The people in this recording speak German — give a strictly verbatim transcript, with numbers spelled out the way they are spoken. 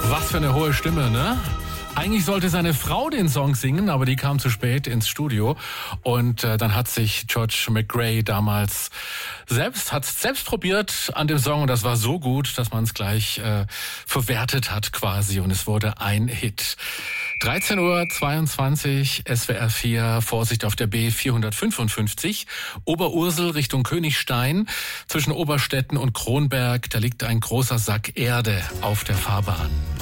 Was für eine hohe Stimme, ne? Eigentlich sollte seine Frau den Song singen, aber die kam zu spät ins Studio. Und äh, dann hat sich George McRae damals selbst, hat selbst probiert an dem Song. Und das war so gut, dass man es gleich äh, verwertet hat quasi. Und es wurde ein Hit. dreizehn Uhr zweiundzwanzig, S W R vier, Vorsicht auf der B vierhundertfünfundfünfzig. Oberursel Richtung Königstein. Zwischen Oberstetten und Kronberg, da liegt ein großer Sack Erde auf der Fahrbahn.